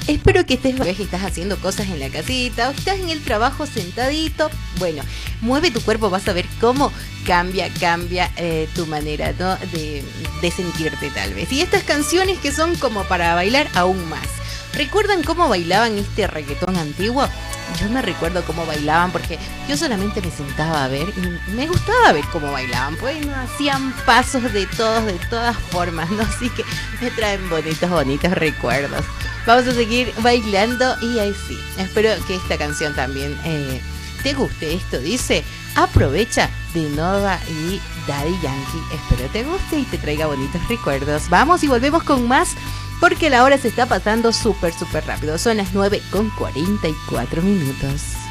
Espero que estés, ves que estás haciendo cosas en la casita o estás en el trabajo sentadito. Bueno, mueve tu cuerpo, vas a ver cómo cambia tu manera, ¿no? de sentirte tal vez. Y estas canciones que son como para bailar aún más. ¿Recuerdan cómo bailaban este reggaetón antiguo? Yo me recuerdo cómo bailaban porque yo solamente me sentaba a ver y me gustaba ver cómo bailaban. Pues no hacían pasos de todas formas, ¿no? Así que me traen bonitos recuerdos. Vamos a seguir bailando y ahí sí. Espero que esta canción también te guste. Esto dice Aprovecha de Nova y Daddy Yankee. Espero te guste y te traiga bonitos recuerdos. Vamos y volvemos con más. Porque la hora se está pasando súper rápido. Son las 9:44.